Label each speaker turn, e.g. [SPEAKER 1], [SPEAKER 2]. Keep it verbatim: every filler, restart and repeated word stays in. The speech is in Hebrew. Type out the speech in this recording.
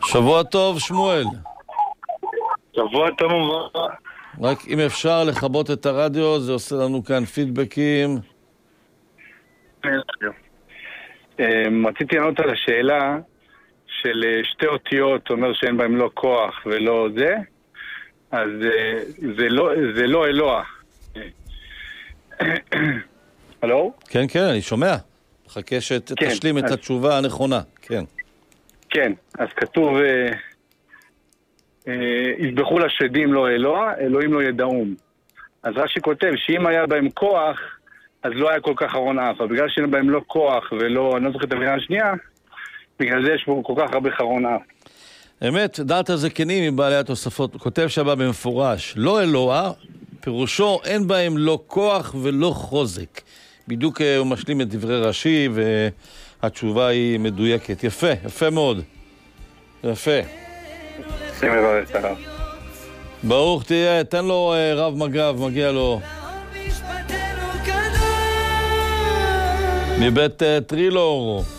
[SPEAKER 1] שבוע טוב, שמואל.
[SPEAKER 2] שבוע טוב וברכה.
[SPEAKER 1] רק אם אפשר לכבות את הרדיו, זה עושה לנו כאן פידבקים.
[SPEAKER 2] רציתי לענות על השאלה של שתי אותיות, אומר שאין בהם לא כוח ולא זה, אז זה לא, זה לא אלוה. הלו?
[SPEAKER 1] כן, כן, אני שומע. מחכה שתשלים את התשובה הנכונה. כן.
[SPEAKER 2] כן, אז כתוב, יזבחו לשדים לא אלוה, אלוהים לא ידעום. אז רש"י כותב שאם היה בהם כוח, אז לא היה כל כך ארון אף. אבל בגלל שאין בהם לא כוח ולא, אני לא זוכר את המילה השנייה, בגלל זה יש פה כל כך הרבה חרון אף.
[SPEAKER 1] אמת, דעת הזקנים מבעלי התוספות, כותב שבה במפורש, לא אלוה, פירושו אין בהם לא כוח ולא חוזק. בדיוק הוא משלים את דברי רש"י, והתשובה היא מדויקת. יפה, יפה מאוד. יפה.
[SPEAKER 2] אני מברך את הרב.
[SPEAKER 1] ברוך תהיה, תן לו רב מג"ב, מגיע לו. מבית טרילור.